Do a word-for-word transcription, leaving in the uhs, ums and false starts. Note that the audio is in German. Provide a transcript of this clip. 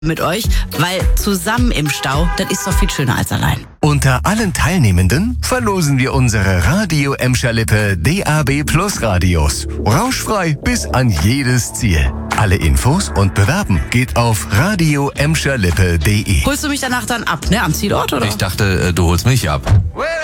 mit euch, weil zusammen im Stau, das ist doch viel schöner als allein. Unter allen Teilnehmenden verlosen wir unsere Radio Emscher Lippe D A B Plus Radios. Rauschfrei bis an jedes Ziel. Alle Infos und Bewerben geht auf radio emscher lippe punkt de. Holst du mich danach dann ab, ne, am Zielort, oder? Ich dachte, du holst mich ab.